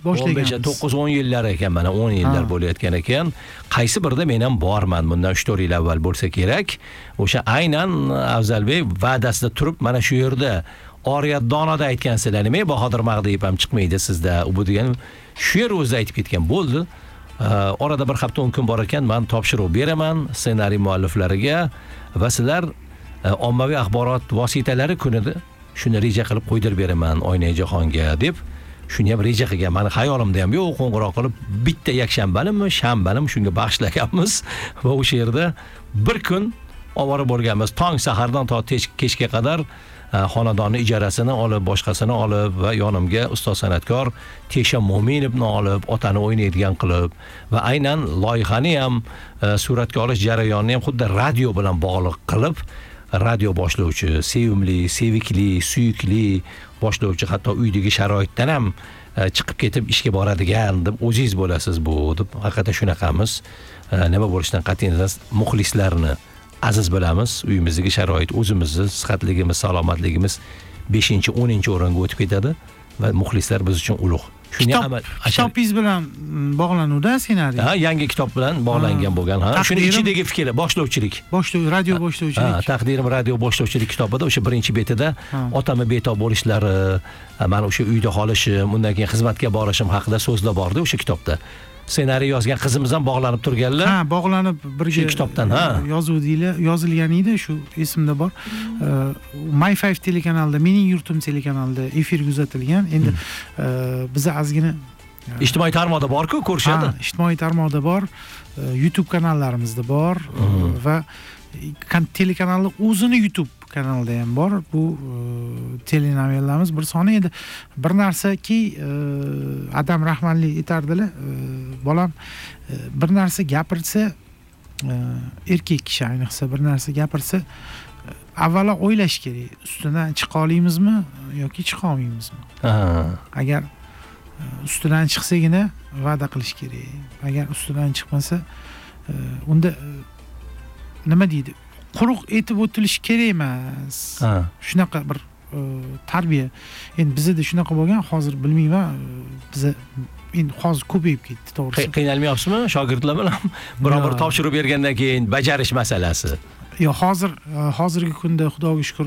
boshlaganmiz. 9-10 yillar ekan, mana 10 yillar bo'layotgan ekan. Qaysi birida men ham borman, bundan 3-4 yil avval bo'lsa kerak. O'sha aynan Afzalbek va'dasida turib, mana shu yerda Oriyat donoda aytgansizlar, nima Bahodir Mag'diyev ham chiqmaydi sizda. U bu degan shu yer o'zi aytib ketgan bo'ldi. Orada bir hafta 10 kun bor ekan, men topshiriq beraman ssenariy mualliflariga va sizlar ommaviy axborot vositalari kunida shuni reja qilib qo'ydirib beraman Oynaijahonga deb. Shuni ham reja qilgan. Meni xayolimda ham yo'q, qo'ng'iroq qilib bitta yakshanbalimi, shanbalimi shunga bag'ishlaganmiz va o'sha yerda bir kun ovora bo'lganmiz. Tong sahardan to kechga qadar xonadonni ijarasini olib, boshqasini olib va yonimga ustoz san'atkor Tesha Mo'minovni olib, otani o'ynaydigan qilib va aynan loyihani ham suratga olish jarayonini ham xuddi radio bilan bog'liq qilib, radio boshlovchi, sevimli, sevikli, suyukli boshlovchi, hatto uydagi sharoitdan ham chiqib ketib ishga boradigan deb o'zingiz bo'lasiz bu deb. Haqiqatan shunaqamiz. Nima bo'lishidan qat'iy nazar muxlislarni aziz bilamiz. Uyimizdagi sharoit, o'zimizni sihatligimiz, salomatligimiz 5-10 o'ringa o'tib ketadi va muxlislar biz uchun ulug'. Shuni kitobingiz bilan bog'lanuvda ssenariy. Yangi kitob bilan bog'langan bo'lgan. Shuni ichidagi fikri boshlovchilik. Radio boshlovchilik. Taqdirim radio boshlovchilik kitobida o'sha birinchi betida otami betob bo'lishlari, mana o'sha uyda qolishim, undan keyin xizmatga borishim haqida so'zlar bordi o'sha kitobda. Ssenariy yozgan qizimiz ham bog'lanib turganlar. Bog'lanib birga kitobdan yozuvdilar, yozilgan edi, shu esimda bor. My 5 telekanalida, Mening yurtim telekanalida efir kuzatilgan. Endi biz ozgina ijtimoiy tarmoqda bor-ku, ko'rishadi. Ijtimoiy tarmoqda bor, YouTube kanallarimizda bor va telekanalning o'zini YouTube kanalida ham bor. Bu telenovellarimiz bir soni edi. Bir narsaki Adam Rahmanli aytardilar, bolam bir narsa gapirsa, erkak kishi ayniqsa bir narsa gapirsa, avvalo o'ylash kerak. Ustidan chiqa olamizmi yoki chiqa olmaymizmi? Agar ustidan chiqsagina va'da qilish kerak. Agar ustidan chiqmasa, unda nima deydi? Quruq etib o'tilish kerak emas. Shunaqa bir tarbiya. Endi bizda shunaqa bo'lgan, hozir bilmayman, biz endi hozir ko'payib ketdi, to'g'risi. Qiynalmayapsizmi shogirdlar bilan? Biror topshiriq bergandan keyin bajarish masalasi. Yo'q, hozirgi kunda Xudoga shukr,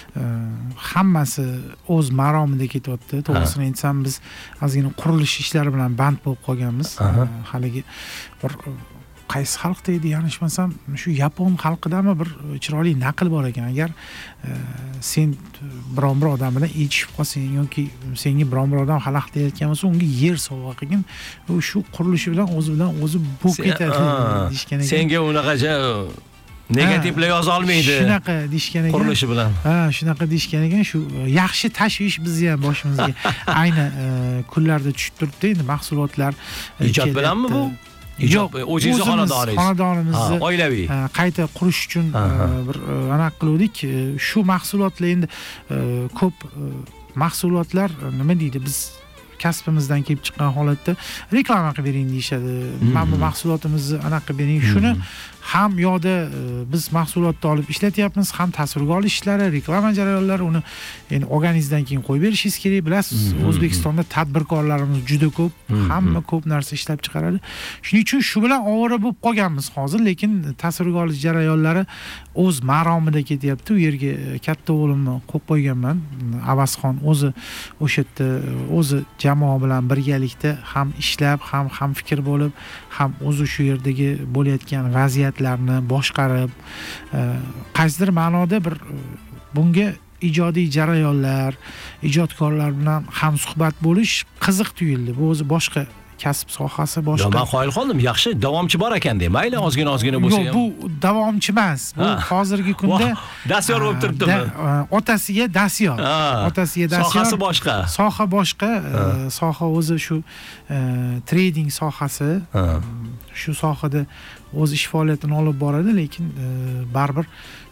hammasi o'z maromida ketyapti. To'g'risini aytsam, biz ozgina qurilish ishlari bilan band bo'lib qolganmiz. Haligi bir qaysi xalqda edi, yanglishmasam, shu yapon xalqidami bir chiroyli naql bor ekan. Agar sen biron bir odam bilan echishib qolsang yoki senga biron bir odam xalaq deyotgan bo'lsa, unga yer sovg'a qilgin, u shu qurilishi bilan o'zi bo'lib ketadi deyishgan ekan. Senga unaqacha negativlar yoza olmaydi. Shunaqa deyishgan ekan. Qurilishi bilan. Shunaqa deyishgan ekan. Shu yaxshi tashvish bizni ham boshimizga ayni kunlarda tushib turibdi. Endi mahsulotlar ijod bilanmi bu? Yo'q, o'zingizni xonadonimizni oilaviy qayta qurish uchun bir aniq qildik. Shu mahsulotlar endi ko'p mahsulotlar nima deydi, biz kasbimizdan kelib chiqqan holatda reklama qilib bering deyishadi. Mana bu mahsulotimizni aniq qilib bering. Shuni ham yo'da biz mahsulotni olib ishlatyapmiz, ham tasvirga olish ishlari, reklama jarayonlari, uni endi olganingizdan keyin qo'yib berishingiz kerak. Bilasiz, O'zbekistonda tadbirkorlarimiz juda ko'p, hamma ko'p narsa ishlab chiqaradi. Shuning uchun shu bilan ovora bo'lib qolganmiz hozir, lekin tasvirga olish jarayonlari o'z maromida ketyapti. U yerga katta o'g'limni qo'yib qo'yganman. Avazxon o'zi o'sha yerda o'zi jamoa bilan birgalikda ham ishlab, ham fikr bo'lib, ham o'zi shu yerdagi bo'layotgan vaziyatlarni boshqarib, qaysidir ma'noda bir bunga ijodiy jarayonlar, ijodkorlar bilan ham suhbat bo'lish qiziq tuyuldi. Bu o'zi boshqa kasb sohasi, boshqa. Men qoyil qoldim, yaxshi davomchi bor ekan deb. Mayli ozgina bo'lsa ham. Yo'q, bu davomchi emas. Bu hozirgi kunda dasyor bo'lib turibdimi? Otasiga dasyor. Sohasi boshqa. Soha boshqa, soha o'zi shu trading sohasi. Shu sohada o'z ish faoliyatini olib boradi, lekin baribir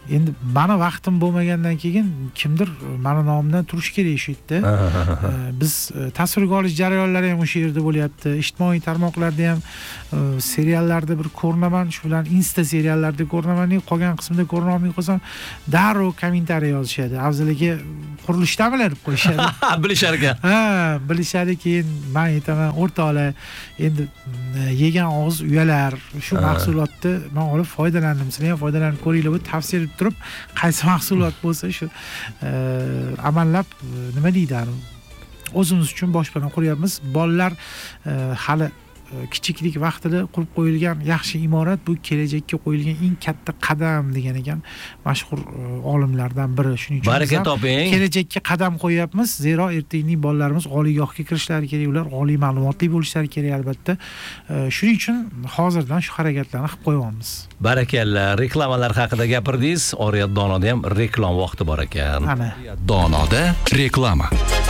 endi mani vaqtim bo'lmagandan keyin kimdir mani nomimdan turish kerak shu yerda. Biz tasvirga olish jarayonlari ham o'sha yerda bo'lyapti. Ijtimoiy tarmoqlarda ham seriallarda bir ko'rinaman, shu bilan Insta seriallarda ko'rinaman, qolgan qismida ko'rina olmay qolsam, darrov kommentariy yozishadi. Afzal aka qurilishdamilar deb qo'yishadi. Bilishar ekan. Bilishadi, keyin men aytaman, o'rtoqlar, endi yegan og'iz uyalar. Shu mahsulotni men olib foydalandim, sizlar ham foydalanib ko'ringlar deb tavsiya etib turib, qaysi mahsulot bo'lsa shu amallab nima deydi, o'zimiz uchun boshpana quryapmiz. Bolalar hali kichiklik vaqtida qurib qo'yilgan yaxshi imorat bu kelajakka qo'yilgan eng katta qadam degan ekan mashhur olimlardan biri. Shuning uchun baraka toping. Kelajakka qadam qo'yapmiz. Zero ertagining bolalarimiz oliygohga kirishlari kerak, ular oliy ma'lumotli bo'lishlari kerak albatta. Shuning uchun hozirdan shu harakatlarni qilib qo'yamiz. Barakalla. Reklamalar haqida gapirdingiz. Oriyat Donoda ham reklama vaqti bor ekan. Ana. Donoda reklama.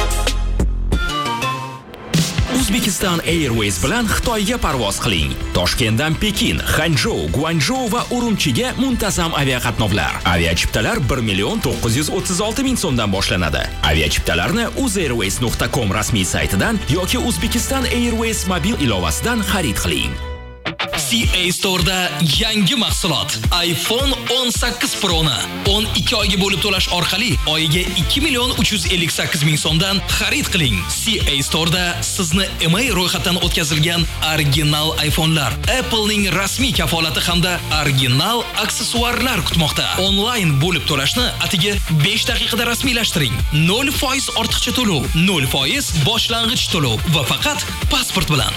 Uzbekistan Airways bilan Xitoyga parvoz qiling. Toshkentdan Pekin, Hanzhou, Guangzhou va Urumchiga muntazam aviaqatnovlar. Aviachiptalar 1,936,000 so'mdan boshlanadi. Aviachiptalarni uzairways.com rasmiy saytidan yoki Uzbekistan Airways mobil ilovasidan xarid qiling. CA Store'da yangi mahsulot iPhone 18 Pro ni 12 oyga bo'lib to'lash orqali oyiga 2,358,000 so'mdan xarid qiling. CA Store'da sizni EMI ro'yxatdan o'tkazilgan original iPhone'lar, Apple'ning rasmiy kafolati hamda original aksessuarlar kutmoqda. Onlayn bo'lib to'lashni atigi 5 daqiqada rasmiylashtiring. 0% ortiqcha to'lov, 0% boshlang'ich to'lov va faqat pasport bilan.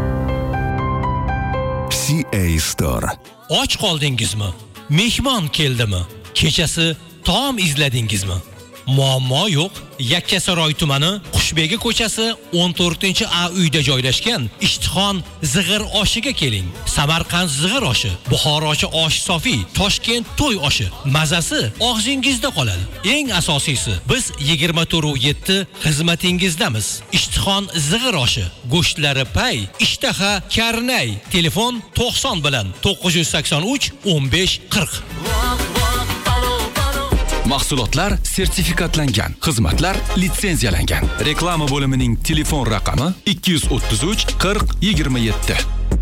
CA Store. Och qoldingizmi? Mehmon keldimi? Kechasi taom izladingizmi? Muammo yo'q. Yakkasaroy tumani Qushbegi ko'chasi 14-A uyda joylashgan Ishtixon zig'ir oshiga keling. Samarqand zig'ir oshi, Buxorochi osh sofi, Toshkent to'y oshi. Mazasi og'zingizda qoladi. Eng asosiysi, biz 24/7 xizmatingizdamiz. Ishtixon zig'ir oshi, go'shtlari pay, ishtaha karnay. Telefon 90 bilan 983 15 40. Mahsulotlar sertifikatlangan, xizmatlar litsenziyalangan. Reklama bo'limining telefon raqami 233 40 27.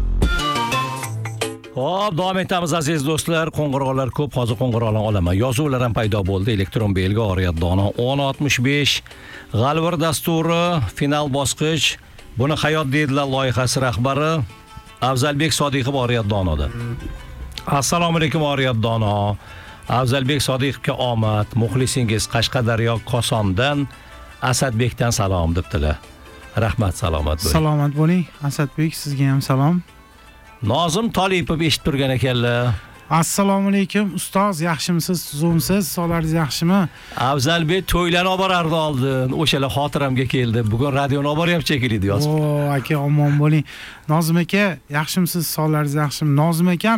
Xo'p, davom etamiz aziz do'stlar. Qo'ng'iroqlar ko'p, hozir qo'ng'iroqlarni olaman. Yozuvlar ham paydo bo'ldi. Elektron belgi Oriyat Dono 1065 G'alvir dasturi final bosqich. Buni Hayot deydilar loyihasi rahbari Afzalbek Sodiqov Oriyat Donoda. Assalomu alaykum Oriyat Dono. Afzalbek Sodiqovga omad, muxlisingiz Qashqadaryo Kosondan Asadbekdan salom debdilar. Rahmat, salomat bo'ling. Salomat bo'ling. Asadbek, sizga ham salom. Nozim Tolipov eshitib turgan ekanlar. Assalomu alaykum ustoz, yaxshimisiz, tuzumsiz, sog'laringiz yaxshimi? Afzalbek to'ylarni olib borardi oldin. O'shalar xotiramga keldi. Bugun radioni olib boryapti shekilli yozib. O, aka omon bo'ling. Nozim aka, yaxshimisiz, sog'laringiz yaxshimi? Nozim akam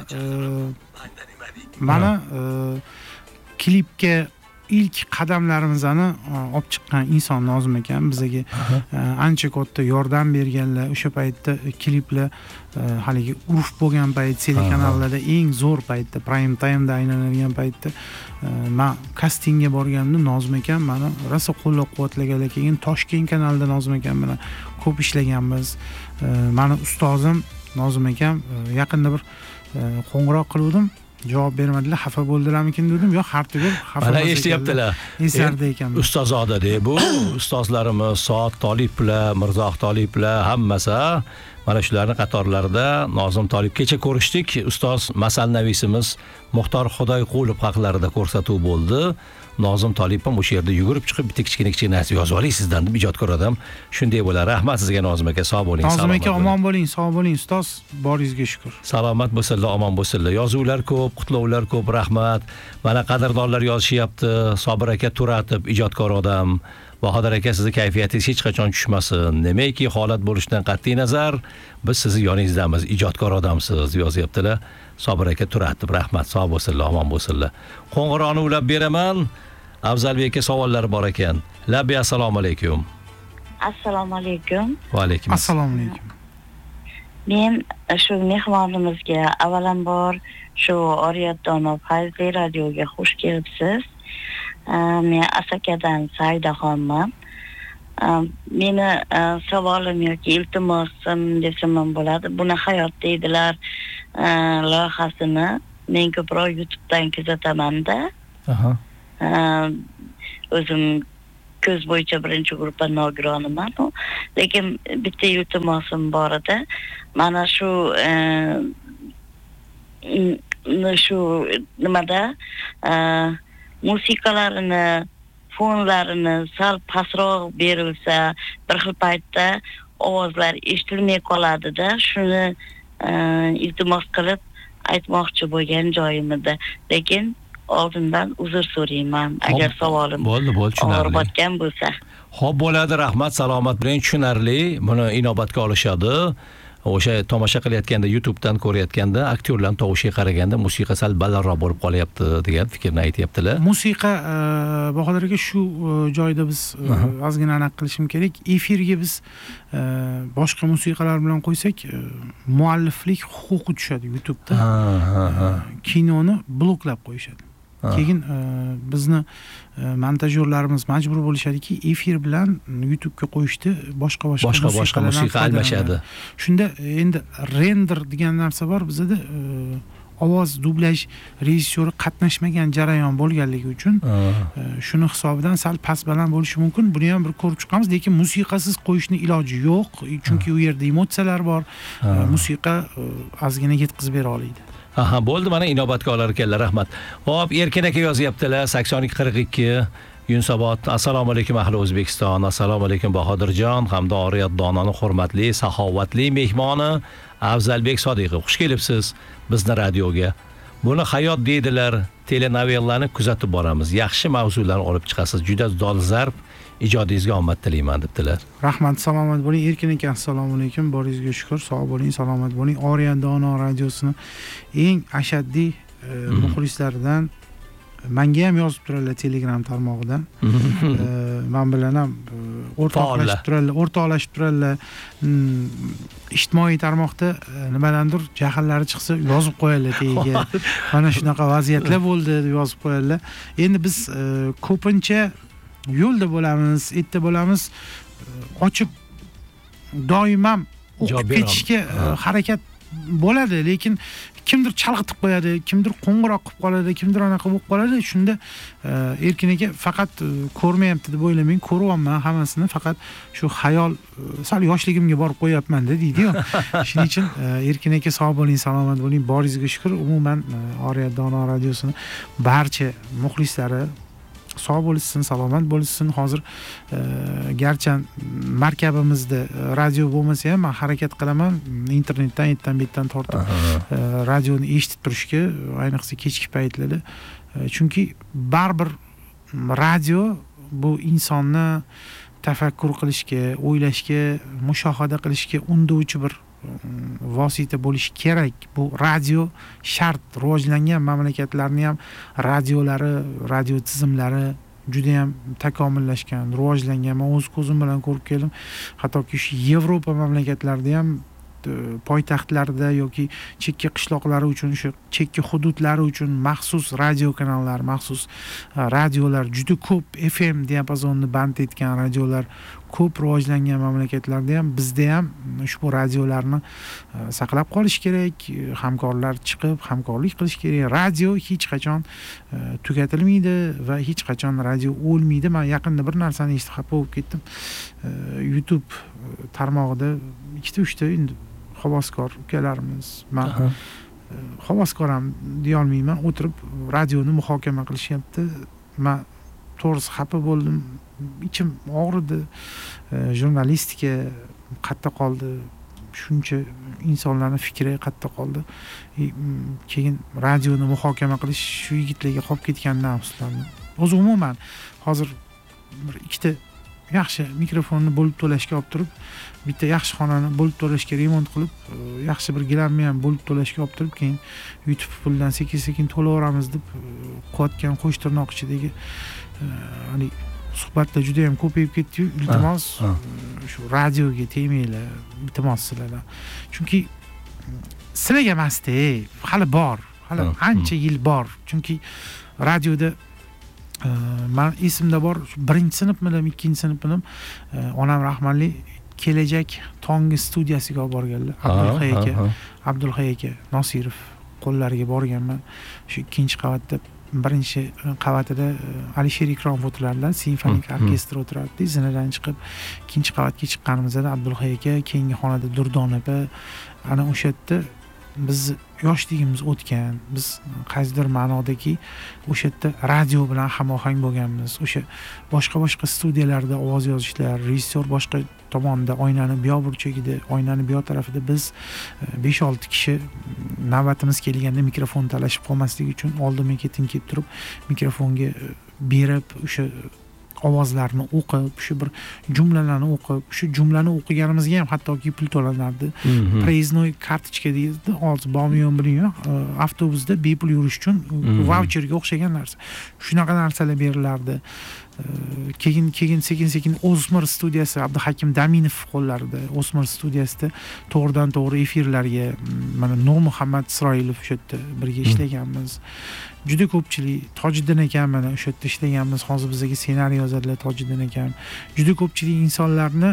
mana klipga ilk qadamlarimizni olib chiqqan inson Nozim akam bizga ancha katta yordam berganlar. O'sha paytda kliplar haligi urf bo'lgan payt, telekanallarda eng zo'r paytda, prime time'da aylanadigan paytda men kastingga borganimda Nozim akam meni rosa qo'llab-quvvatlaganlar. Keyin Toshkent kanalida Nozim akam bilan ko'p ishlaganmiz. Meni ustozim Nozim akam yaqinda bir qo'ng'iroq qildim. Javob bermadilar, xafa bo'ldilarmikin dedim. Yo'q, har tugul xafa bo'ldilar. Mana eshityaptilar. Esardi ekan. Ustozoda deb bu ustozlarimiz Soat Toliplar, Mirzoh Toliplar hammasi mana shularning qatorlarida Nozim Tolip kecha ko'rishdik. Ustoz masalnavisimiz Muxtor Xudoyqulov haqlarida ko'rsatuv bo'ldi. Nozim Tolip ham o'sha yerda yugurib chiqib bitta kichkina narsa yozib olay sizdan deb ijodkor odam. Shunday bo'lar. Rahmat sizga Nozim aka, sog' bo'ling. Nozim aka omon bo'ling, sog' bo'ling ustoz. Boringizga shukr. Salomat bo'lsinlar, omon bo'lsinlar. Yozuvlar ko'p, qutlovlar ko'p, rahmat. Mana qadrdonlar yozishyapti. Sobir aka Turatov ijodkor odam. Bahodir aka, sizni kayfiyatingiz hech qachon tushmasin. Nimaiki holat bo'lishidan qat'iy nazar, biz sizni yoningizdamiz, ijodkor odamsiz yozyaptilar. Sobir aka Turatov, rahmat, sog' bo'lsinlar, omon bo'lsinlar. Qo'ng'iroqni ulab beraman. Afzalbek aka savollari bor ekan. Labbi assalomu alaykum. Assalomu alaykum. Va alaykum assalomu alaykum. Men shu mehmonimizga avvalambor shu Oriyat Dono Fayzli radioga xush kelibsiz. Men Asakadan Saidaxonman. Meni savolim yoki iltimosim desam ham bo'ladi. Buni hayot deydilar loyihasini men ko'proq YouTubedan kuzataman-da. O'zim ko'z bo'yicha birinchi guruhda nogironiman. Lekin bitta iltimosim bor edi. Mana shu nimada musiqalarini, fonlarini sal pastroq berilsa, bir xil paytda ovozlar eshitilmay qoladi-da. Shuni iltimos qilib aytmoqchi bo'lgan joyim edi. Lekin oldindan uzr so'rayman agar savolim bo'ldi tushunarli botgan bo'lsa. Xo'p, bo'ladi, rahmat, salomat bo'ling, tushunarli. Buni inobatga olishadi. O'sha tomosha qilayotganda, YouTubedan ko'rayotganda aktyorlar tovushiga qaraganda musiqa sal balandroq bo'lib qolyapti degan fikrni aytyaptilar. Musiqa Bahodir aka shu joyda biz ozgina aniq qilishim kerak. Efirga biz boshqa musiqalar bilan qo'ysak, mualliflik huquqi tushadi YouTube'da. Kinoni bloklab qo'yishadi. Keyin bizni montajyorlarimiz majbur bo'lishadiki, efir bilan YouTube'ga qo'yishni boshqa musiqa almashadi. Shunda endi render degan narsa bor bizda. Ovoz dublaj rejissyori qatnashmagan jarayon bo'lganligi uchun shuni hisobidan sal past baland bo'lishi mumkin. Buni ham bir ko'rib chiqamiz, lekin musiqasiz qo'yishni iloji yo'q, chunki u yerda emotsiyalar bor. Musiqa ozgina yetkazib bera oladi. Bo'ldi, mana inobatga olar ekanlar, rahmat. Hop, Erkin aka yozyaptilar 8242 Yunusobod. Assalomu alaykum ahli O'zbekiston. Assalomu alaykum Bahodirjon hamda Oriyat Dononing hurmatli, saxovatli mehmoni Afzalbek Sodiqov. Xush kelibsiz bizni radioga. Buni hayot deydilar, telenovellani kuzatib boramiz. Yaxshi mavzularni olib chiqasiz. Juda dolzarb, ijodingizga omad tilayman debdilar. Rahmat, salomat bo'ling. Erkin aka, assalomu alaykum. Boringizga shukr. Sog' bo'ling, salomat bo'ling. Oriyat Dono radiosini eng ashaddiy muxlislaridan menga ham yozib turadilar Telegram tarmog'idan. Men bilan ham o'rtoqlashib turadilar. Ijtimoiy tarmoqda nimadandir jahllari chiqsa yozib qo'yadilar tagiga. Mana shunaqa vaziyatlar bo'ldi deb yozib qo'yadilar. Endi biz ko'pincha yo'lda bo'lamiz, erta bo'lamiz, ochib doim ham o'qib ketishga harakat bo'ladi, lekin kimdir chalg'itib qo'yadi, kimdir qo'ng'iroq qilib qoladi, kimdir anaqa bo'lib qoladi. Shunda Erkin aka faqat ko'rmayapti deb o'ylamang, ko'ryapman hammasini, faqat shu xayol sal yoshligimga borib qo'yapman deydi-yu. Shuning uchun Erkin aka sog' bo'ling, salomat bo'ling, boringizga shukr. Umuman Oriyat Dono radiosining barcha muxlislari sog' bo'lsin, salomat bo'lsin. Hozir garchi markabimizda radio bo'lmasa ham men harakat qilaman internetdan etdan betdan tortib radioni eshitib turishga, ayniqsa kechki paytlarda. Chunki baribir radio bu insonni tafakkur qilishga, o'ylashga, mushohada qilishga undovchi bir vosita bo'lishi kerak. Bu radio shart. Rivojlangan mamlakatlarning ham radiolari, radio tizimlari juda ham takomillashgan, rivojlangan. Men o'z ko'zim bilan ko'rib keldim. Hattoki shu Yevropa mamlakatlarida ham poytaxtlarda yoki chekka qishloqlari uchun, shu chekka hududlari uchun maxsus radio kanallar, maxsus radiolar juda ko'p, FM diapazonni band etgan radiolar ko'p rivojlangan mamlakatlarda ham bizda ham ushbu radiolarni saqlab qolish kerak, hamkorlar chiqib hamkorlik qilish kerak. Radio hech qachon tugatilmaydi va hech qachon radio o'lmaydi. Men yaqinda bir narsani eshitib xafa bo'lib ketdim. YouTube tarmog'ida 2-3 endi havaskor ukalarimiz, men havaskor ham deya olmayman, o'tirib radioni muhokama qilishyapti. Men to'g'risi xafa bo'ldim, ichim og'ridi. Jurnalistika qatta qoldi, shuncha insonlarning fikri qatta qoldi. Keyin radioni muhokama qilish shu yigitlarga qolib ketganidan afsuslandim. O'zi umuman hozir bir ikkita yaxshi mikrofonni bo'lib to'lashga olib turib, bitta yaxshi xonani bo'lib to'lashga remont qilib, yaxshi bir gilamni ham bo'lib to'lashga olib turib, keyin YouTube puldan sekin-sekin to'laveramiz deb qilayotgan qo'sh tirnoq ichidagi suhbatlar juda ham ko'payib ketdi-yu, iltimos shu radioga tegmanglar, iltimos sizlardan. Chunki sizlarga emas-da, hali bor. Hali ancha yil bor. Chunki radioda men esimda bor, 1-sinfmidim, 2-sinfmidim, onam rahmatli kelajak tongi studiyasiga olib borganlar. Abdulhay aka Nosirov qo'llariga borganman. Shu 2-qavatda, 1-qavatida Alisher Ikromov o'tirardilar, simfonik orkestr o'tirardi. Zinadan chiqib 2-qavatga chiqqanimizda Abdulhay aka, keyingi xonada Durdon opa, ana o'sha yerda biz yoshligimiz o'tgan, biz qaysidir ma'nodagi o'sha yerda radio bilan hamohang bo'lganmiz. O'sha boshqa studiyalarda ovoz yozishlar, rejissyor boshqa tomonda, oynani bu yoq burchagida, oynani bu yoq tarafida biz 5-6 kishi navbatimiz kelganda mikrofon talashib qolmaslik uchun oldinma ketin kelib turib mikrofonga berib o'sha ovozlarni o'qib, shu bir jumlalarni o'qib, shu jumlani o'qiganimizga ham hattoki pul to'lanardi. Проездной kartochka deydi, hozir bormi-yo'qmi bilmayman. Avtobusda bepul yurish uchun vaucherga o'xshagan narsa. Shunaqa narsalar berilardi. Keyin sekin O'smir studiyasi Abduhakim Daminov qo'llarida, O'smir studiyasida to'g'ridan-to'g'ri efirlarga mana Nur Muhammad Isroilov o'sha yerda birga ishlaganmiz. Juda ko'pchilik Tojiddin akam mana o'sha yerda ishlaganmiz. Hozir bizga ssenariy yozadilar Tojiddin akam. Juda ko'pchilik insonlarni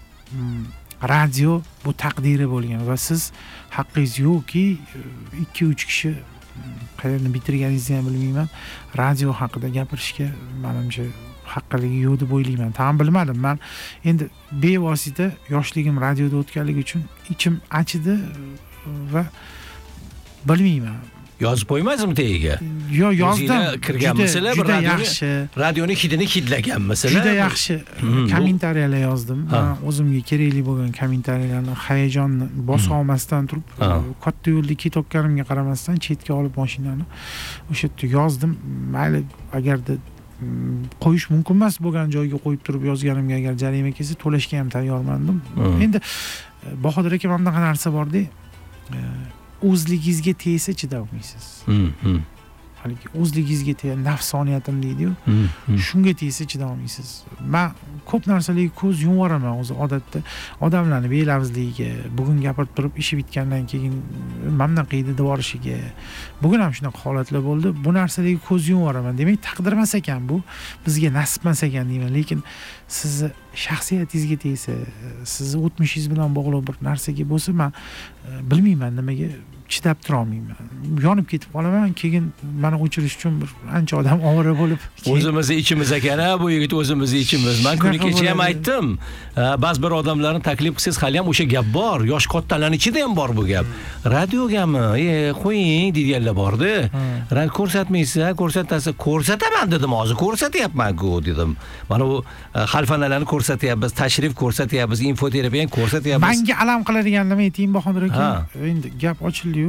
radio bu taqdiri bo'lgan va siz haqqingiz yo'qki 2-3 kishi qayerni bitirganingizni ham bilmayman, radio haqida gapirishga menimcha haqqiligi yo'q deb o'ylayman. Tam bilmadim. Men endi bevosita yoshligim radioda o'tganligi uchun ichim achidi va bilmayman. Yozib qo'ymaysizmi tagiga? Yo'q, yozdim. Kirganmisizlar, bir radioni hidini hidlaganmisizlar? Juda yaxshi kommentariyalar yozdim. Men o'zimga kerakli bo'lgan kommentariyalarni hayajonni bosa olmasdan turib, katta yo'lda ketayotganimga qaramasdan chetga olib mashinani o'sha yerda yozdim. Mayli, agarda qo'yish mumkin emas bo'lgan joyga qo'yib turib yozganimga agar jarima kelsa to'lashga ham tayyormandim. Endi Bahodir aka mana bunaqa narsa bor-da. O'zligingizga tegsa chidolmaysiz. Haligi o'zligingizga tegsa nafsoniyatim deydi-yu. Shunga tegsa chidolmaysiz. Men ko'p narsalarga ko'z yumoraman o'zi odatda. Odamlarni belavzligiga, bugun gapirib turib ishi bitgandan keyin mamnun qiydi devorishiga. Bugun ham shunaqa holatlar bo'ldi. Bu narsalarga ko'z yumoraman. Demak, taqdir emas ekan bu, bizga nasib emas ekan deyman. Lekin sizni shaxsiyatingizga tegsa, sizni o'tmishingiz bilan bog'liq bir narsaga bo'lsa, men bilmayman nimaga chidab tura olmayman. Yonib ketib qolaman, keyin meni o'chirish uchun bir ancha odam ovora bo'lib, o'zimizni ichimiz ekan-a, bu yigit o'zimizni ichimiz. Men kuni kecha ham aytdim. Ba'zi bir odamlarni taklif qilsangiz, hali ham o'sha gap bor. Yosh kattalarning ichida ham bor bu gap. Radiogami? Qo'ying deganlar bor-da. Ko'rsatmaysiz, ko'rsatasiz. Ko'rsataman dedim, hozir ko'rsatyapman-ku dedim. Mana bu xalfanalarni ko'rsatyapmiz, tashrif ko'rsatyapmiz, infoterapiyani ko'rsatyapmiz. Menga alam qiladigan nima aytayim Bahodir aka? Endi gap ochildi-yu.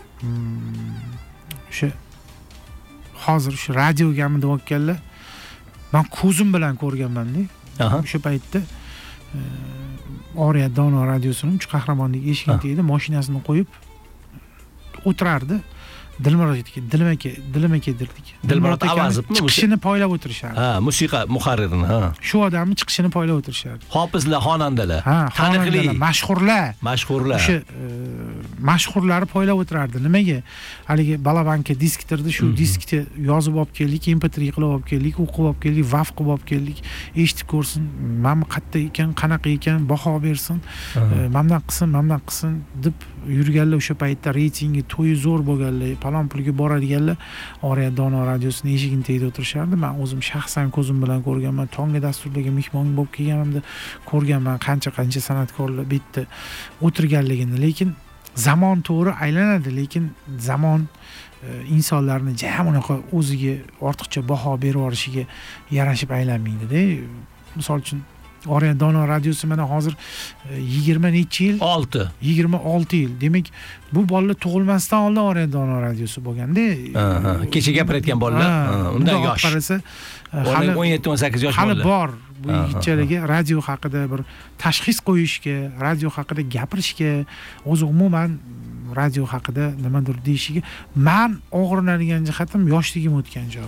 O'sha hozir shu radiogami deyotganlar, men ko'zim bilan ko'rganman-da. O'sha paytda Oriyat Dono radiosining 3 qahramondagi eshigini tagida mashinasini qo'yib o'tirardi. Dilmurod aka derdik. Dilmurod Avazovmi? Chiqishini poylab o'tirishardi. Musiqa muharririni, Shu odamning chiqishini poylab o'tirishardi. Hofizlar, xonandalar, taniqli, mashhurlar. O'sha mashhurlari poylab o'tirardi. Nimaga? Haligi Balabanka disktirdi, shu diskni yozib olib keldik, MP3 qilib olib keldik, o'qib olib keldik, WAV qilib olib keldik. Eshitib ko'rsin, mana qayerda ekan, qanaqa ekan, baho bersin, mamnun qilsin deb yurganlar. O'sha paytda reytingi to'yi zo'r bo'lganlar, palon pulga boradiganlar Oriyat Dono radiosining eshigini tagida o'tirishardi. Men o'zim shaxsan ko'zim bilan ko'rganman. Tonga dasturlarga mehmon bo'lib kelganimda ko'rganman qancha san'atkorlar bu yerda o'tirganligini. Lekin zamon to'g'ri aylanadi, lekin zamon insonlarni jam unaqa o'ziga ortiqcha baho berib yuborishiga yarashib aylanmaydi-da. Misol uchun Oriyat Dono radiosi mana hozir 20 necha yil? 26 yil. Demak, bu bolalar tug'ilmasdan oldin Oriyat Dono radiosi bo'lganda. Kecha gapirayotgan bolalar, undan yosh. Qarasa, hali 17-18 yosh bolalar. Hali bor. Bu yigitchalarga radio haqida bir tashxis qo'yishga, radio haqida gapirishga, o'zi umuman radio haqida nimadir deyishiga men og'rinadigan jihatim yoshligim o'tgan joy.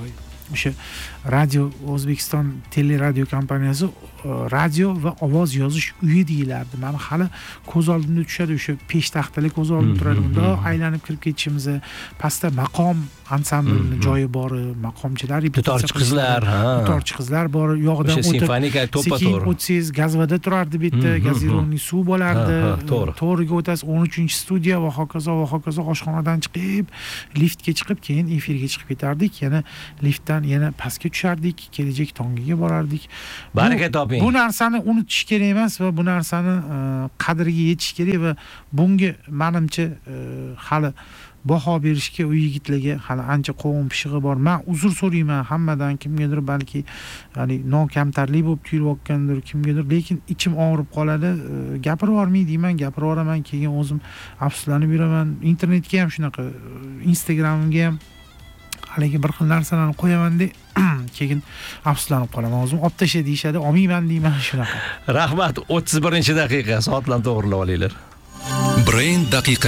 o'sha radio O'zbekiston teleradio kompaniyasi radio va ovoz yozish uyi deyilardi. Mana hali ko'z oldimda tushadi, o'sha peshtaxtali ko'z oldimda turadi. Unda aylanib kirib ketishimiz, pastda maqom ansamblini joyi bor, maqomchilar, dutorchi qizlar bor, yog'idan o'tib simfonika to'ppa-to'g'ri o'tsangiz gazvada turardi bu yerda, gazirovniy suv bo'lardi, to'g'riga o'tasiz 13-studiya va hokazo oshxonadan chiqib, liftga chiqib, keyin efirga chiqib ketardik, yana liftdan yana pastga tushardik, kelajak tongiga borardik. Baraka toping. Bu narsani unutish kerak emas va bu narsani qadriga yetish kerak va bunga menimcha hali baho berishga u yigitlarga hali ancha qovun pishig'i bor. Men uzr so'rayman hammadan, kimgadir balki ya'ni nokamtarlik bo'lib tuyulayotgandir, kimgadir, lekin ichim og'rib qoladi. Gapirib yormayman, gapirib yoraman, keyin o'zim afsuslanib yuraman. Internetga ham shunaqa, Instagramga ham haligi bir xil narsalarni qo'yaman-da, keyin afsuslanib qolaman. O'zim olib tasha deyshadi, olmayman deyman shunaqa. Rahmat, 31-daqiqa soatlarni to'g'rilab olinglar. Brain daqiqa.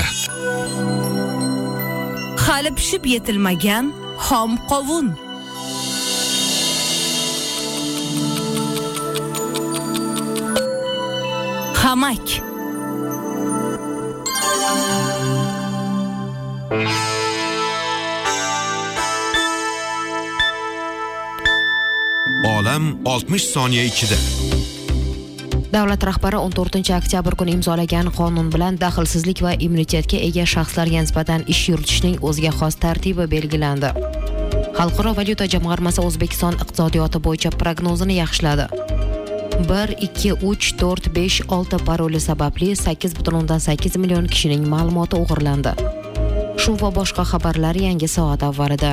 Hali pishib yetilmagan xom qovun. Hamak. Olam 60 soniya ichida. Davlat rahbari 14-oktyabr kuni imzolagan qonun bilan daxlsizlik va immunitetga ega shaxslarga nisbatan ish yuritishning o'ziga xos tartibi belgilandi. Xalqaro valyuta jamg'armasi O'zbekiston iqtisodiyoti bo'yicha prognozini yaxshiladi. 1, 2, 3, 4, 5, 6 paroli sababli 8,8 million kishining ma'lumoti o'g'irlandi. Shu va boshqa xabarlar yangi soat avvalida.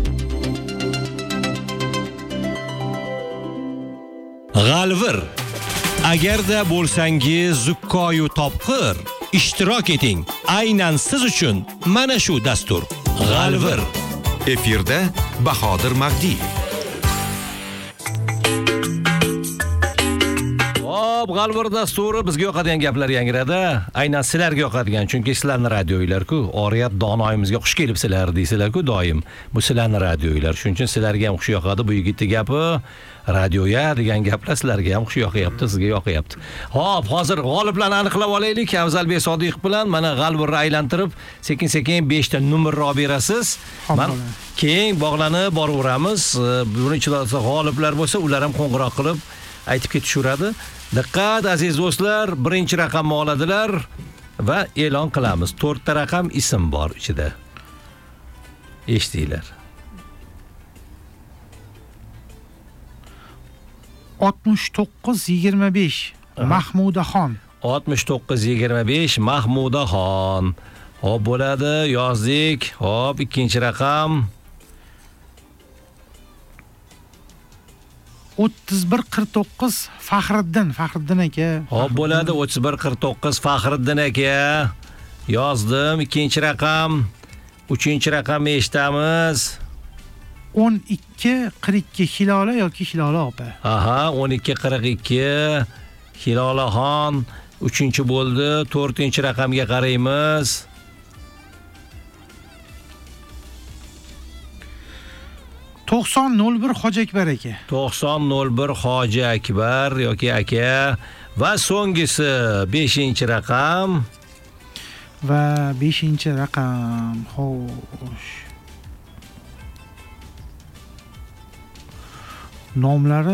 G'alvir. Agarda bo'lsangiz zukkoyu topqir, ishtirok eting. Aynan siz uchun mana shu dastur. G'alvir. Efirda Bahodir Magdiyev. G'alvir dasturi bizga yoqadigan gaplar yangradi. Aynan sizlarga yoqadigan, chunki sizlarning radioinglar-ku, oriyat donoyimizga xush kelibsizlar deysizlar-ku doim. Bu sizlarning radioinglar. Shuning uchun sizlarga ham xush yoqadi bu yigitning gapi. Radioya degan gaplar sizlarga ham xush yoqyapti, sizga yoqyapti. Xo'p, hozir g'oliblarni aniqlab olaylik. Avzalbek Sodiqov bilan mana g'alvirni aylantirib, sekin-sekin 5 ta nomer olib berasiz. Men keyin bog'lanib boraveramiz. Buning ichida g'oliblar bo'lsa, ular ham qo'ng'iroq qilib aytib ketishaveradi. Diqqat aziz do'stlar, birinchi raqamni oladilar va e'lon qilamiz. 4 ta raqam ism bor ichida. Eshitinglar. 69-25 Mahmudaxon. 69-25 Mahmudaxon. Xo'p bo'ladi, yozdik. Xo'p, ikkinchi raqam 31-49 Faxriddin aka. Xo'p bo'ladi, 31-49 Faxriddin aka. Yozdim. Ikkinchi raqam. Uchinchi raqamni eshitamiz. 12-42 Hilola yoki Hilola opa. Aha, 12-42 Hilolaxon. Uchinchi bo'ldi. 4-chi raqamga qaraymiz. 90-01 Hoji Akbar aka. 90-01 Hoji Akbar yoki aka va so'nggisi 5-chi raqam. Va 5-chi raqam. Xo'sh. Nomlari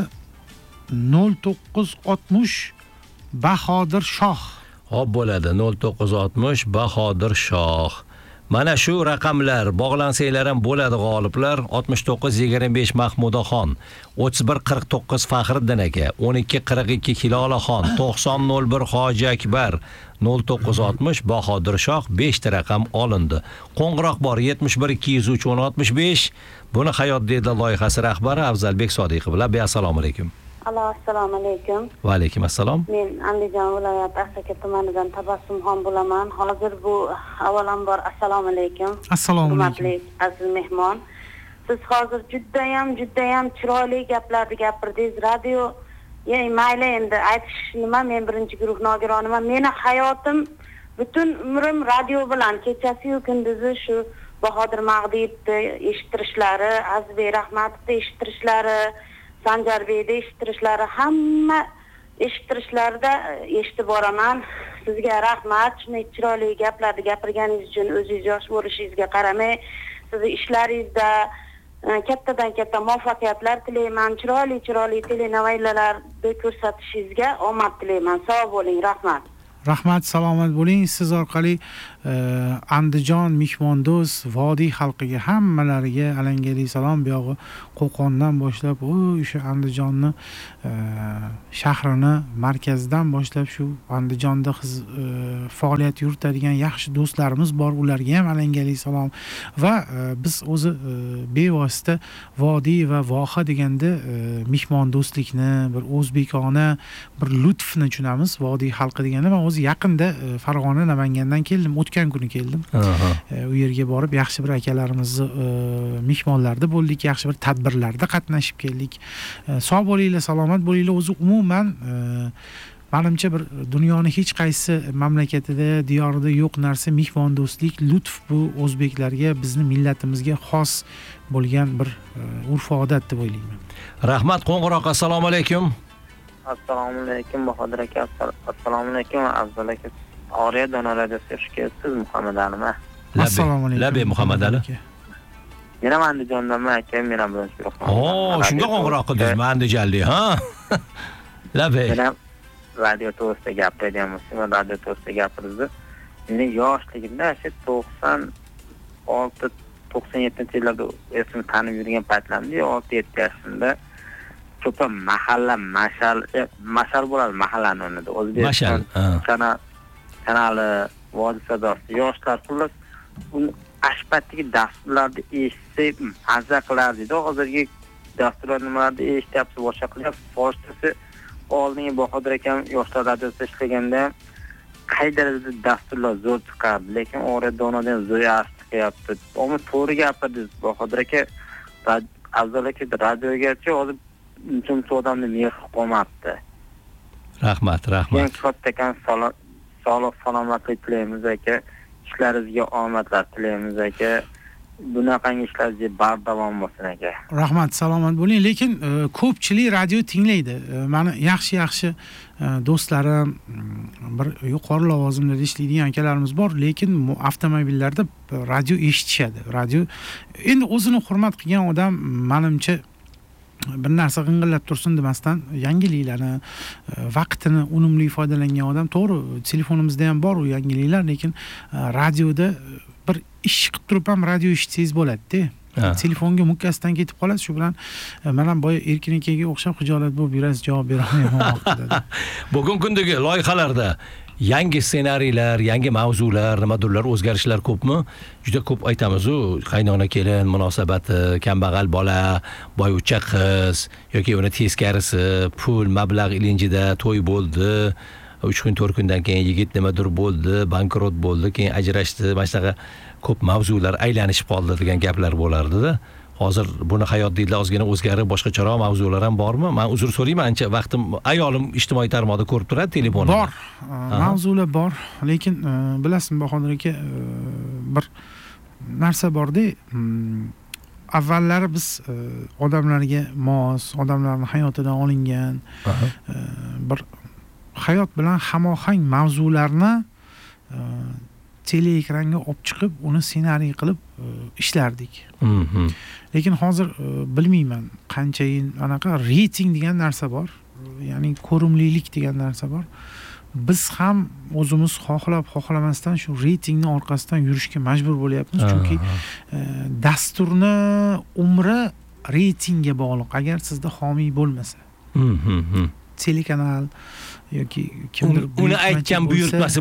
0960 Bahodir Shoh. Xo'p bo'ladi, 0960 Bahodir Shoh. Mana shu raqamlar bog'lansanglar ham bo'ladi g'oliblar. 69-25 Mahmudaxon, 31-49 Faxriddin aka, 12-42 Hilolaxon, 90-01 Hoji Akbar, 0960 Bahodir Shoh 5 ta raqam olindi. Qo'ng'iroq bor 71-203-1065. Buni Hayot deydi loyihasi rahbari Avzalbek Sodiqov bilan. Assalomu alaykum. Assalomu alaykum. Va alaykum assalom. Men Andijon viloyati Asaka tumanidan Tabassumxon bo'laman. Hozir bu avvalambor assalomu alaykum. Assalomu alaykum. Hurmatli aziz mehmon. Siz hozir judayam chiroyli gaplarni gapirdingiz. Radio, ya'ni mayli endi aytish nima, men birinchi guruh nogironiman. Meni hayotim butun umrim radio bilan, kechasi-yu kunduzi shu Bahodir Mag'diyevni eshittirishlari, Azizbek Rahmatovni eshittirishlari, Sanjarbekni eshittirishlari, hamma eshittirishlarda eshitib boraman. Sizga rahmat. Shunday chiroyli gaplarni gapirganingiz uchun, o'zingiz yosh bo'lishingizga qaramay, sizni ishlaringizda kattadan katta muvaffaqiyatlar tilayman. Chiroyli telenovelalarni ko'rsatishingizga omad tilayman. Sog' bo'ling, rahmat. Rahmat, salomat bo'ling. Siz orqali Andijon, Mehmondo'st, Vodiy xalqiga hammalariga alangali salom. Bu yog'i Qo'qondan boshlab, o'sha Andijonni shahrini markazidan boshlab shu Andijonda faoliyat yuritadigan yaxshi do'stlarimiz bor, ularga ham alangali salom. Va biz o'zi bevosita Vodiy va voha deganda mehmondo'stlikni, bir o'zbekona bir lutfni tushunamiz. Vodiy xalqi deganda men o'zi yaqinda Farg'ona, Namangandan keldim, o'tgan kuni keldim. U yerga borib yaxshi bir akalarimizni mehmonlarda bo'ldik, yaxshi bir tadbirlarda qatnashib keldik. Sog' bo'linglar, salomat bo'linglar. O'zi umuman menimcha bir dunyoning hech qaysi mamlakatida, diyorida yo'q narsa mehmondo'stlik, lutf. Bu o'zbeklarga, bizni millatimizga xos bo'lgan bir urf-odat deb o'ylayman. Rahmat, qo'ng'iroq. Assalomu alaykum. Assalomu alaykum Bahodir aka. Assalomu alaykum Afzal aka. Oriya Dono radiosi xush kelibsiz, Muhammad Alima. Assalomu alaykum. Labe Muhammad Ali. Men Andijondanman aka, men ham bilan yo'qman. Shunga qo'ng'iroq qildingiz, Andijonlik, ha? Labe. Men ham radio to'g'risida gapiradigan bo'lsam, radio to'g'risida gapirdi. Meni yoshligimda shu 96-97-yillarda esimni tanib yurgan paytlarimda 6-7 yoshimda ko'p mahalla mashal bo'ladi, mahallani o'rnida. O'zbekiston kanali, Vodiy sadosi, yoshlar xullas uni ashpatdagi dasturlarni eshitib mazza qilardi. Hozirgi dasturlar nimalarni eshityapsiz, boshqa qilyapsiz. Forzasi oldingi Bahodir akam yoshlar radiosida ishlaganda qay darajada dasturlar zo'r chiqardi, lekin Oriya Donodan zo'r yaxshi chiqyapti. Ammo to'g'ri gapirdingiz Bahodir aka. Afzal aka radiogacha hozir unchun odamni mehr qolmabdi. Rahmat. Men kattakan sog'lik salomatlik tilaymiz aka. Ishlaringizga omadlar tilaymiz aka. Bunaqangi ishlaringiz bardavom bo'lsin aka. Rahmat, salomat bo'ling. Lekin ko'pchilik radio tinglaydi. Meni yaxshi do'stlarim, bir yuqori lavozimlarda ishlaydigan akalarimiz bor, lekin avtomobillarda radio eshitishadi. Radio endi o'zini hurmat qilgan odam menimcha bir narsa g'ing'illab tursin demasdan yangiliklarni, vaqtini unumli foydalangan odam, to'g'ri, telefonimizda ham bor u yangiliklar, lekin radioda bir ish qilib turib ham radio eshitsangiz bo'ladi-da. Telefonga mukkasidan ketib qolasiz, shu bilan men ham boya Erkin akaga o'xshab xijolat bo'lib yurasiz, javob bera olmayman vaqtida. Bugungi kundagi loyihalarda yangi ssenariylar, yangi mavzular, nimadirlar, o'zgarishlar ko'pmi? Juda ko'p aytamiz-ku, qaynona kelin munosabati, kambag'al bola, boyvuchcha qiz yoki uni teskarisi, pul, mablag' ilinjida to'y bo'ldi. 3 kun 4 kundan keyin yigit nimadir bo'ldi, bankrot bo'ldi, keyin ajrashdi. Mana shunaqa ko'p mavzular aylanishib qoldi degan gaplar bo'lardi-da. Hozir buni hayot deydilar ozgina o'zgarib, boshqacharoq mavzular ham bormi? Men uzr so'rayman, ancha vaqtim ayolim ijtimoiy tarmoqda ko'rib turadi telefonni. Bor. Mavzular bor, lekin bilasizmi Bahodir aka, bir narsa bor-da. Avvallari biz odamlarga mos, odamlarning hayotidan olingan bir hayot bilan hamohang mavzularni teleekranga olib chiqib, uni ssenariy qilib ishlardik. Lekin hozir bilmayman, qancha yil anaqa reyting degan narsa bor, ya'ni ko'rimlilik degan narsa bor. Biz ham o'zimiz xohlamasdan shu reytingning orqasidan yurishga majbur bo'lyapmiz, chunki dasturni umri reytingga bog'liq. Agar sizda homiy bo'lmasa, telekanal yoki kimdir uni aytgan buyurtmasi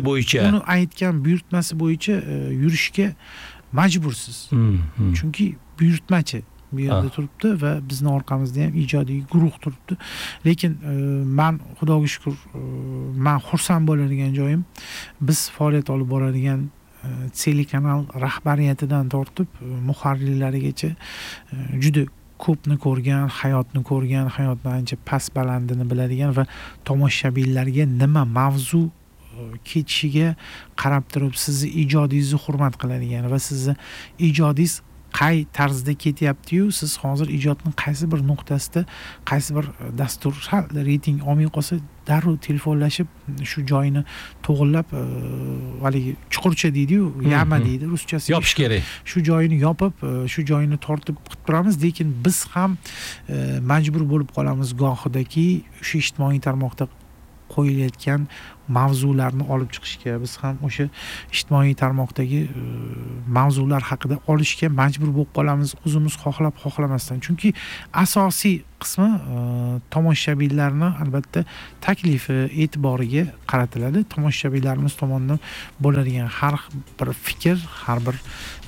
bo'yicha yurishga majbursiz. Chunki buyurtmachi bu yerda turibdi va bizning orqamizda ham ijodiy guruh turibdi. Lekin men xudoga shukr, men xursand bo'ladigan joyim, biz faoliyat olib boradigan telekanal rahbariyatidan tortib muharrirlarigacha juda ko'pni ko'rgan, hayotni ko'rgan, hayotning ancha past balandini biladigan va tomoshabinlarga nima mavzu ketishiga qarab turib sizni ijodingizni hurmat qiladigan va sizni ijodingiz qay tarzda ketyapti-yu, siz hozir ijodning qaysi bir nuqtasida, qaysi bir dastur reyting olmay qolsa, darrov telefonlashib shu joyini to'g'irlab, haligi chuqurcha deydi-yu, yama deydi ruschasiga. Yopish kerak. Shu joyini yopib, shu joyini tortib qilib turamiz, lekin biz ham majbur bo'lib qolamiz gohidaki shu ijtimoiy tarmoqda qo'yilayotgan mavzularni olib chiqishga, biz ham o'sha ijtimoiy tarmoqdagi mavzular haqida olishga majbur bo'lib qolamiz, o'zimiz xohlamasdan. Chunki asosiy qismi tomoshabinlarni albatta taklifi, e'tiboriga qaratiladi. Tomoshabinlarimiz tomonidan bo'ladigan har bir fikr, har bir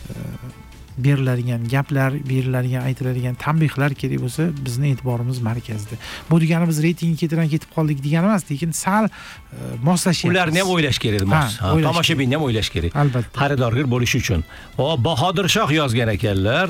beriladigan gaplar, beriladigan aytiladigan tanbehlar kerak bo'lsa, bizni e'tiborimiz markazida. Bu degani biz reytingga ketidan ketib qoldik degani emas, lekin sal moslashyapmiz. Ularni ham o'ylash kerak, tomoshabinni ham o'ylash kerak. Albatta. Xaridorgir bo'lish uchun. Bahodir Shoh yozgan ekanlar,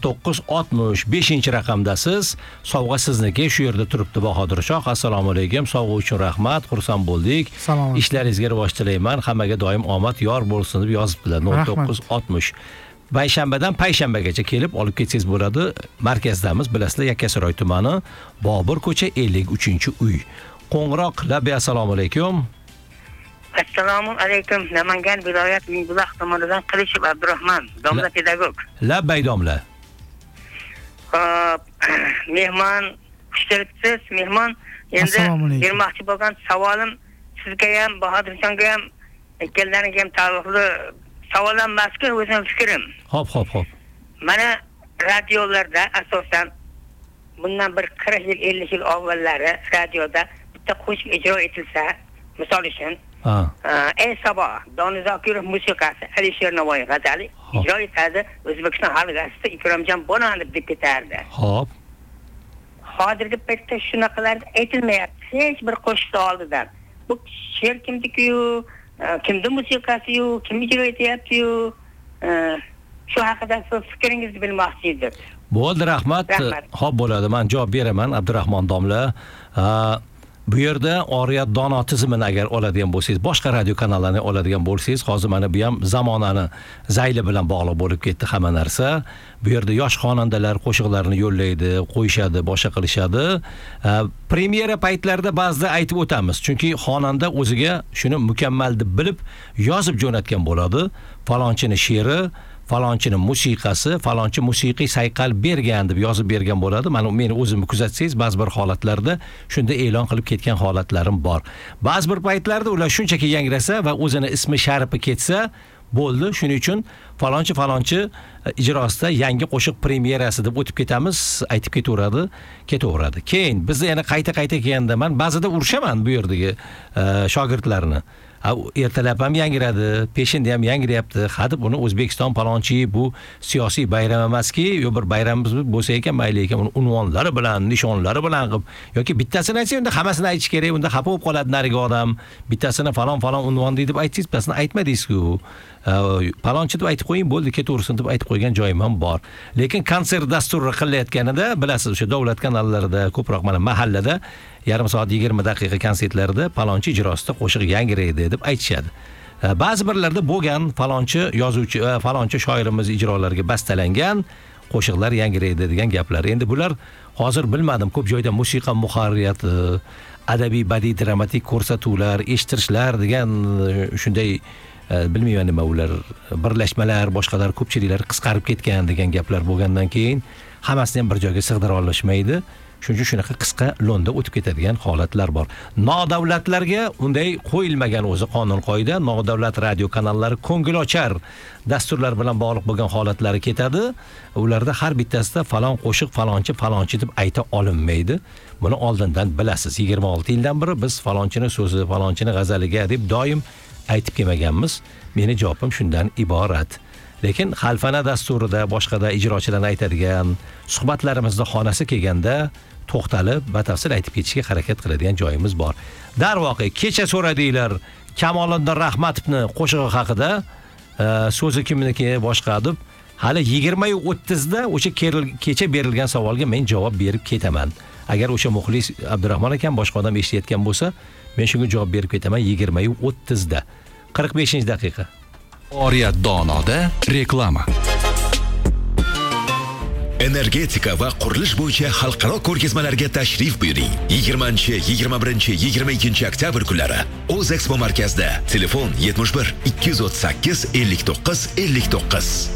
0960-5-raqamdasiz. Sovg'a sizniki, shu yerda turibdi Bahodir Shoh. Assalomu alaykum. Sovg'a uchun rahmat, xursand bo'ldik. Ishlaringizga rivoj tilayman. Hammaga doim omad yor bo'lsin deb yozibdilar. 0960. Payshanbadan payshanbagacha kelib olib ketsangiz bo'ladi. Markazdamiz, bilasizlar, Yakkasaroy tumani, Bobur ko'cha 53-uy. Qo'ng'iroq Labi, assalomu alaykum. Assalomu alaykum. Namangan viloyat Mingbuloq tomonidan Qilishev Abdurahmon, domla pedagog. Labbay domla. Xo'p, mehmon xush kelibsiz, mehmon. Endi bermoqchi bo'lgan savolim sizga ham, Bahodirjonga ham, ikkalariga ham taalluqli savol emasku, o'zim fikrim. Hop. Mana radiolarda asosan bundan bir 40 yil, 50 yil avvallari radioda bitta qo'shiq ijro etilsa, misol uchun, ey Sabo, Doni Zokirov musiqasi, Alisher Navoiy g'azali ijro etadi, O'zbekiston xalq artisi Ikromjon Bonanov deb ketardi. Hop. Hozirgi paytda shunaqalar aytilmayapti. Hech bir qo'shiqni oldidan. Bu she'r kimniki-yu, kimda musiqasi-yu, kim ijro etyapti-yu, shu haqida fikringizni bilmoqchi edim. Bo'ldi, rahmat. Xo'p, bo'ladi. Men javob beraman, Abdurahmon domla. Bu yerda oriyat dono tizimini agar oladigan bo'lsangiz, boshqa radio kanallarni oladigan bo'lsangiz, hozir mana bu ham zamonani zayli bilan bog'liq bo'lib ketdi hamma narsa. Bu yerda yosh xonandalar qo'shiqlarini yo'llaydi, qo'yishadi, boshqa qilishadi. Premyera paytlarida ba'zida aytib o'tamiz, chunki xonanda o'ziga shuni mukammal deb bilib yozib jo'natgan bo'ladi. Falonchini she'ri, falonchini musiqasi, falonchi musiqiy sayqal bergan deb yozib bergan bo'ladi. Mana meni o'zimni kuzatsangiz, ba'zi bir holatlarda shunda e'lon qilib ketgan holatlarim bor. Ba'zi bir paytlarda ular shunchaki yangrasa va o'zini ismi sharifi ketsa, bo'ldi. Shuning uchun falonchi ijrosida yangi qo'shiq premyerasi deb o'tib ketamiz, aytib ketaveradi. Keyin bizda yana qayta kelganda men ba'zida urishaman bu yerdagi shogirdlarni. Ertalab ham yangiradi, peshinda ham yangiryapti. Hadib uni O'zbekiston palonchi bu siyosiy bayram emaski, yo bir bayramimiz bo'lsa ekan, mayli ekan, uni unvonlari bilan, nishonlari bilan qilib yoki bittasini aytsa, unda hammasini aytish kerak, unda xafa bo'lib qoladi nariga odam. Bittasini falon unvon deb aytsangiz, bittasini aytmadingiz-ku. Palonchi deb aytib qo'ying, bo'ldi, ketaversin deb aytib qo'ygan joyim ham bor. Lekin konsert dasturi qilayotganida, bilasiz, o'sha davlat kanallarida, ko'proq mana mahallada yarim soat 20 daqiqa konsertlarda palonchi ijrosida qo'shiq yangiraydi deb aytishadi. Ba'zi birlarda bo'lgan falonchi yozuvchi, falonchi shoirimiz ijrolariga bastalangan qo'shiqlar yangiraydi degan gaplar. Endi bular hozir bilmadim, ko'p joyda musiqa muharririyati, adabiy badiiy dramatik ko'rsatuvlar, eshittirishlar degan shunday bilmayman nima ular birlashmalar, boshqalar ko'pchiliklar qisqarib ketgan degan gaplar bo'lgandan keyin hammasini ham bir joyga sig'dira olishmaydi. Shuning uchun shunaqa qisqa lo'nda o'tib ketadigan holatlar bor. Nodavlatlarga unday qo'yilmagan o'zi qonun qoida, nodavlat radio kanallari ko'ngilochar dasturlar bilan bog'liq bo'lgan holatlari ketadi. Ularda har bittasida falon qo'shiq falonchi deb ayta olinmaydi. Buni oldindan bilasiz. 26 yildan beri biz falonchini so'zi, falonchini g'azaliga deb doim aytib kelmaganmiz. Meni javobim shundan iborat. Lekin xalfana dasturida boshqada ijrochilarni aytadigan suhbatlarimizda xonasi kelganda to'xtalib batafsil aytib ketishga harakat qiladigan joyimiz bor. Darvoqe kecha so'radinglar Kamoliddin Rahmatovni qo'shig'i haqida, so'zi kimniki boshqa deb, hali 20:30 da o'sha kecha berilgan savolga men javob berib ketaman. Agar o'sha muxlis Abdurahmon akam boshqa odam eshitayotgan bo'lsa, Men shunga javob berib ketaman 20:30 da. 45-daqiqa. Oriyat donoda reklama. Energetika va qurilish bo'yicha xalqaro ko'rgazmalarga tashrif buyuring. 20, 21, 22 oktyabr kunlari O'zexpo markazida. Telefon 71 238 59 59.